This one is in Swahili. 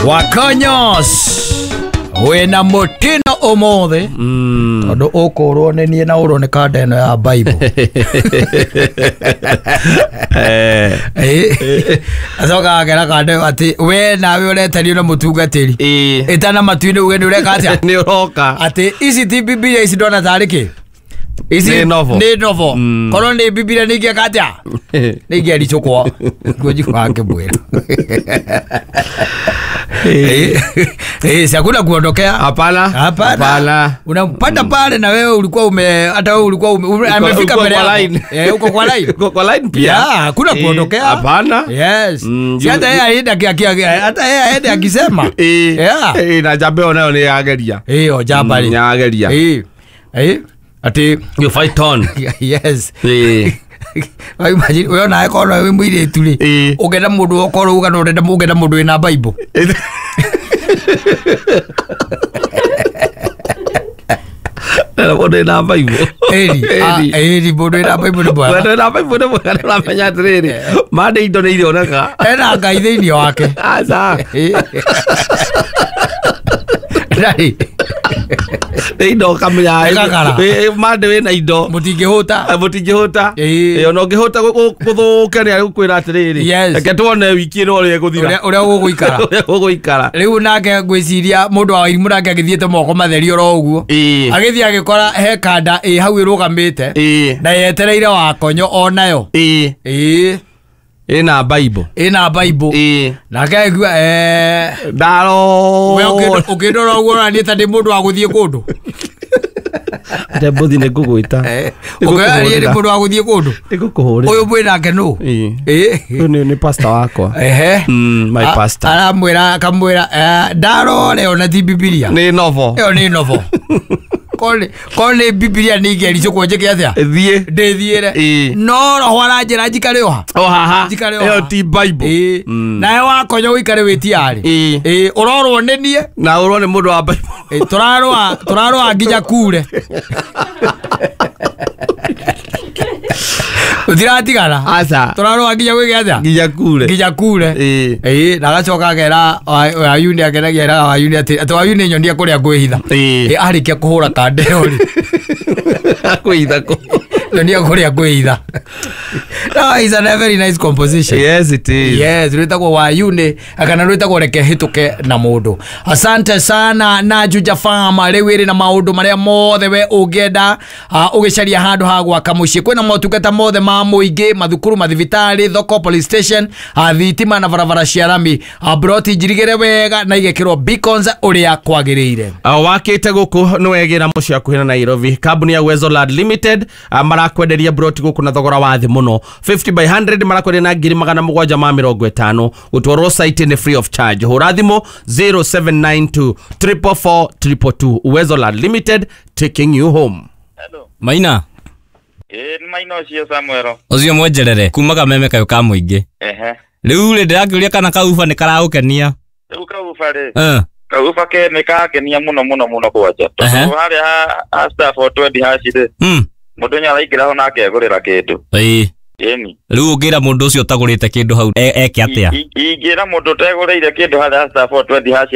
Wakanyos wena mutino umothe tondu ukurwo ni nie na urwo ni kanda ino ya Bible azoka agera kanda ati we nawe uretanio na mutungatiri itana matuine uge ni ureka atia ni uroka ati ici ti Biblia ici ndona tariki ici ni novo kono ni Biblia ni kia atia ni kia richukwa goji kwake bwera hakuna kuondokea. Hapana. Unapanda pale na wewe ulikuwa hata wewe ulikuwa amefika mbele yako. Uko kwa line. Uko kwa line pia. Hakuna kuondokea. Hapana. Yes. Hata yeye aende akisema. Na jambeo nayo ni yageria. Ojamba ni. Yageria. Ati you fight on. Yes. Imagine wewe na yako wewe mwire tuli ugenda mundu okoro uga no ndenda mugenda mundu ina Bible mundu ina Bible eri mundu ina Bible ni bwana mundu ina Bible ni bwana uramenya atiriri mande indo ni ironeka ena ngai thiini wake aza Rai indo kamenya mande we na indo mutingihota no ngihota guthuka ni gukwira atiriri reke tuone wiki ino uri guthira uria guguikara riu nake ngwiciria mundu wa irimu nake agithiete moko matheri oro uguo agithii agikora he kanda hau irugamite na yetereire Wakonyo onayo ina Bible nake agua ndaro we ukindora uguo na nieta ndi mundu wa guthie kundu Ndembuthi ni ngugwita ukari ni mundu wa guthie kundu nigukuhuri uyu mwe nake no ni pastor wakwa my pastor akamwira ndarore ona ti Biblia ni novo kone Biblia ni ngeri cyo kwonjeke atia ndithiire no roho aranjira njikare oha iyo ti Bible nae Wakonyo wikare witi ari urorwo nenie na urwo ni mundu wa Bible turarwa nginya kure utiratigana asa turarwa nginya gwigatha nginya kure na gacoka gera ayuni ageragira ayuni ati ayuni nyonia kuria ngwihitha arikia kuhura kandeo akuitha ko nyonia kuria ngwihitha no is a very nice composition. Yes it is. Yes rwitagwo wa ayuni akana rwitagwo reke hituke na mundu. Asante sana na Juja Farm rewiri na maundu maria mothe we ungenda ugicaria handu ha gwaka mucii kwina motungata mothe ma muingi mathukuru mathibitari thoko police station thitima na barabara cia rami broti njirigire wega na igekirwo beacons uria kwagiriire wakite guku nwegira mucii akuhina Nairobi kambuni ya Uwezo Land Limited marakwenderia broti guku na thogora wa thi muno 50 by 100 marakwenderia na 750 gutwarwo site ni free of charge hura thimo 0792 444 222 Uwezo Land Limited taking you home. Hello Maina ni Maina cio Samuel ucio mwenjerere kumaga meme kayo ka muingi riu ri ndirakiuria kana kaufa ni karaukenia riu kaufa ri kaufa ke ni kakenia muno kwaja hari ha staff 20 hacire mundu nya raikira ho nake agurira kindu yeni riu ungira mundu ucio tagurite kindu hau eke atia ingira mundu tegurire kindu hari ha staff 20 hacire